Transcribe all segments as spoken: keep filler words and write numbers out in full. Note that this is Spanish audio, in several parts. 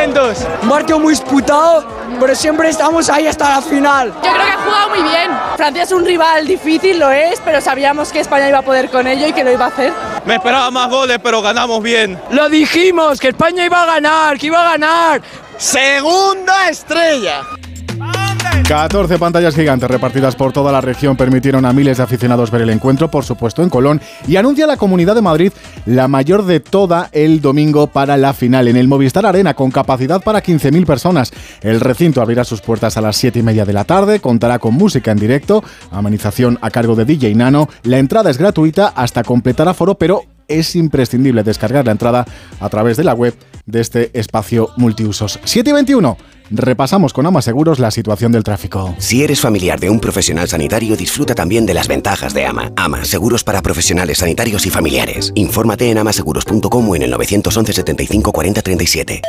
contentos. Un partido muy disputado, pero siempre estamos ahí hasta la final. Yo creo que ha jugado muy bien. Francia es un rival difícil, lo es, pero sabíamos que España iba a poder con ello y que lo iba a hacer. Me esperaba más goles, pero ganamos bien. Lo dijimos, que España iba a ganar, que iba a ganar. Segunda estrella. catorce pantallas gigantes repartidas por toda la región permitieron a miles de aficionados ver el encuentro, por supuesto en Colón, y anuncia la Comunidad de Madrid la mayor de toda el domingo para la final en el Movistar Arena, con capacidad para quince mil personas. El recinto abrirá sus puertas a las siete y media de la tarde, contará con música en directo, amenización a cargo de D J Nano. La entrada es gratuita hasta completar aforo, pero es imprescindible descargar la entrada a través de la web de este espacio multiusos. siete y veintiuno. Repasamos con Ama Seguros la situación del tráfico. Si eres familiar de un profesional sanitario, disfruta también de las ventajas de Ama. Ama, seguros para profesionales sanitarios y familiares. Infórmate en amaseguros punto com o en el nueve once setenta y cinco cuarenta treinta y siete.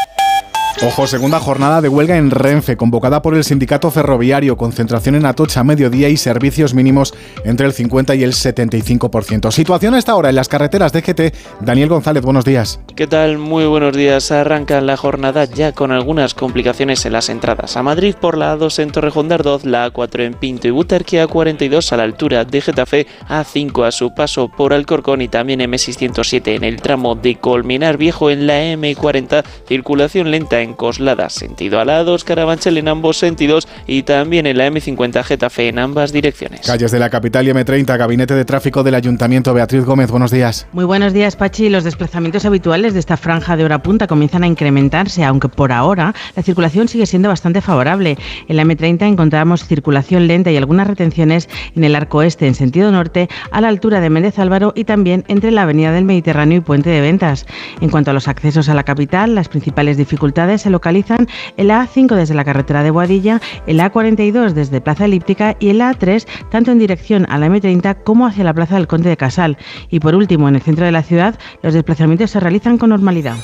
Ojo, segunda jornada de huelga en Renfe, convocada por el sindicato ferroviario, concentración en Atocha a mediodía y servicios mínimos entre el cincuenta y el setenta y cinco por ciento. Situación a esta hora en las carreteras de G T. Daniel González, buenos días. ¿Qué tal? Muy buenos días. Arranca la jornada ya con algunas complicaciones en las entradas. A Madrid por la A dos en Torrejón de Ardoz, la A cuatro en Pinto y Butarque, A cuarenta y dos a la altura de Getafe, A cinco a su paso por Alcorcón y también M seiscientos siete en el tramo de Colmenar Viejo. En la M cuarenta, circulación lenta en Coslada, sentido a la A dos, Carabanchel en ambos sentidos y también en la M cincuenta Getafe en ambas direcciones. Calles de la capital y M treinta, Gabinete de Tráfico del Ayuntamiento. Beatriz Gómez, buenos días. Muy buenos días, Pachi. Los desplazamientos habituales de esta franja de hora punta comienzan a incrementarse, aunque por ahora la circulación sigue siendo bastante favorable. En la M treinta encontramos circulación lenta y algunas retenciones en el arco este en sentido norte a la altura de Méndez Álvaro y también entre la Avenida del Mediterráneo y Puente de Ventas. En cuanto a los accesos a la capital, las principales dificultades se localizan en la A cinco desde la carretera de Boadilla, en la A cuarenta y dos desde Plaza Elíptica y en la A tres tanto en dirección a la M treinta como hacia la Plaza del Conde de Casal. Y por último, en el centro de la ciudad, los desplazamientos se realizan con normalidad.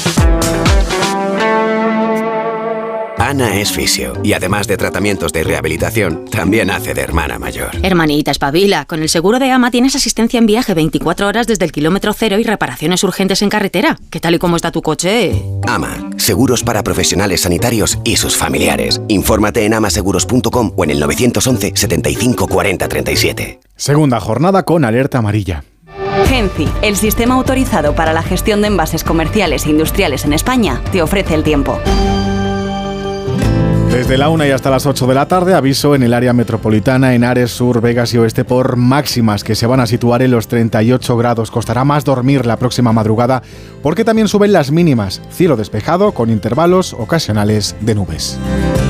Ana es fisio y además de tratamientos de rehabilitación, también hace de hermana mayor. Hermanita, espabila. Con el seguro de Ama tienes asistencia en viaje veinticuatro horas desde el kilómetro cero y reparaciones urgentes en carretera. ¿Qué tal y cómo está tu coche? Ama, seguros para profesionales sanitarios y sus familiares. Infórmate en amaseguros punto com o en el nueve once setenta y cinco cuarenta treinta y siete. Segunda jornada con alerta amarilla. Genci, el sistema autorizado para la gestión de envases comerciales e industriales en España, te ofrece el tiempo. Desde la una y hasta las ocho de la tarde, aviso en el área metropolitana, en Ares, Sur, Vegas y Oeste por máximas que se van a situar en los treinta y ocho grados. Costará más dormir la próxima madrugada porque también suben las mínimas. Cielo despejado con intervalos ocasionales de nubes.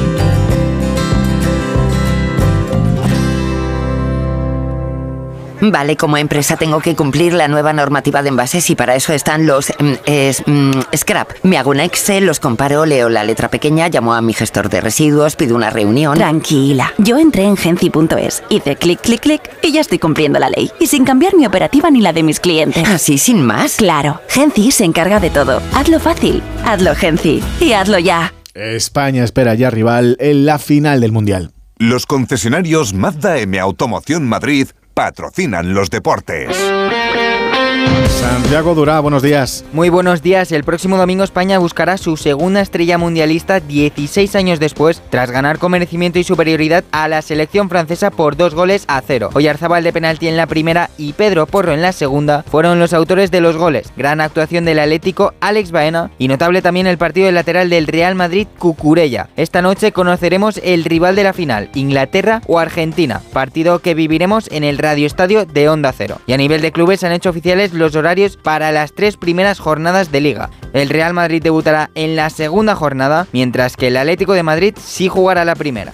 Vale, como empresa tengo que cumplir la nueva normativa de envases y para eso están los mm, es, mm, scrap. Me hago un Excel, los comparo, leo la letra pequeña, llamo a mi gestor de residuos, pido una reunión. Tranquila, yo entré en genci punto es, hice clic, clic, clic y ya estoy cumpliendo la ley. Y sin cambiar mi operativa ni la de mis clientes. ¿Así sin más? Claro, Genci se encarga de todo. Hazlo fácil, hazlo Genci y hazlo ya. España espera ya rival en la final del Mundial. Los concesionarios Mazda M Automoción Madrid patrocinan los deportes. Santiago Durá, buenos días. Muy buenos días. El próximo domingo España buscará su segunda estrella mundialista dieciséis años después, tras ganar con merecimiento y superioridad a la selección francesa por dos goles a cero. Oyarzábal de penalti en la primera y Pedro Porro en la segunda fueron los autores de los goles. Gran actuación del Atlético Alex Baena y notable también el partido del lateral del Real Madrid Cucurella. Esta noche conoceremos el rival de la final, Inglaterra o Argentina, partido que viviremos en el Radio Estadio de Onda Cero. Y a nivel de clubes han hecho oficiales los horarios para las tres primeras jornadas de Liga. El Real Madrid debutará en la segunda jornada, mientras que el Atlético de Madrid sí jugará la primera.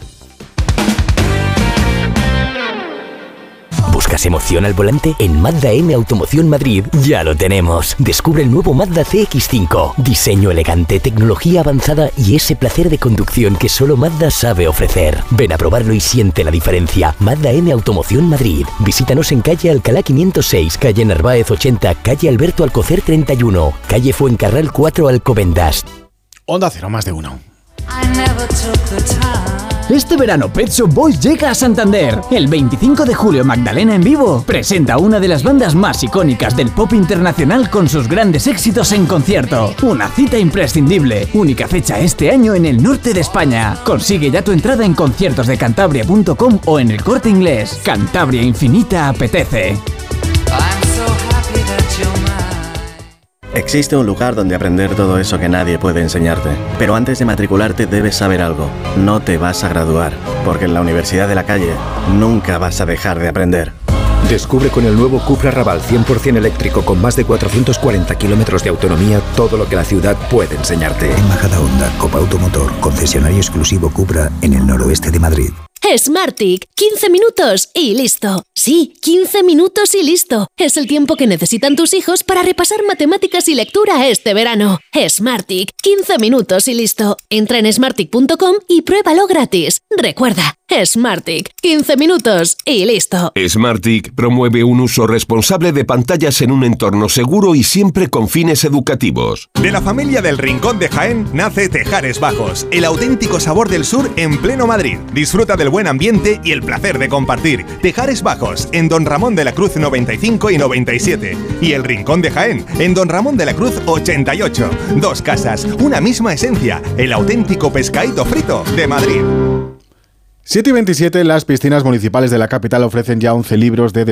¿Buscas emoción al volante? En Mazda M Automoción Madrid ya lo tenemos. Descubre el nuevo Mazda C X cinco. Diseño elegante, tecnología avanzada y ese placer de conducción que solo Mazda sabe ofrecer. Ven a probarlo y siente la diferencia. Mazda M Automoción Madrid. Visítanos en calle Alcalá quinientos seis, calle Narváez ochenta, calle Alberto Alcocer treinta y uno, calle Fuencarral cuatro Alcobendas. Onda Cero, más de uno. I never took the time. Este verano Pet Shop Boys llega a Santander. El veinticinco de julio Magdalena en vivo presenta una de las bandas más icónicas del pop internacional con sus grandes éxitos en concierto. Una cita imprescindible. Única fecha este año en el norte de España. Consigue ya tu entrada en conciertos de cantabria punto com o en el Corte Inglés. Cantabria Infinita apetece. Existe un lugar donde aprender todo eso que nadie puede enseñarte. Pero antes de matricularte debes saber algo. No te vas a graduar, porque en la Universidad de la Calle nunca vas a dejar de aprender. Descubre con el nuevo Cupra Raval cien por ciento eléctrico con más de cuatrocientos cuarenta kilómetros de autonomía todo lo que la ciudad puede enseñarte. En Majadahonda, Copa Automotor, concesionario exclusivo Cupra en el noroeste de Madrid. Smartick, quince minutos y listo. Sí, quince minutos y listo. Es el tiempo que necesitan tus hijos para repasar matemáticas y lectura este verano. Smartick, quince minutos y listo. Entra en smartick punto com y pruébalo gratis. Recuerda, Smartick, quince minutos y listo. Smartick promueve un uso responsable de pantallas en un entorno seguro y siempre con fines educativos. De la familia del Rincón de Jaén nace Tejares Bajos, el auténtico sabor del sur en pleno Madrid. Disfruta del buen ambiente y el placer de compartir. Tejares Bajos, en Don Ramón de la Cruz noventa y cinco y noventa y siete. Y el Rincón de Jaén, en Don Ramón de la Cruz ochenta y ocho. Dos casas, una misma esencia, el auténtico pescadito frito de Madrid. siete y veintisiete, las piscinas municipales de la capital ofrecen ya once libros de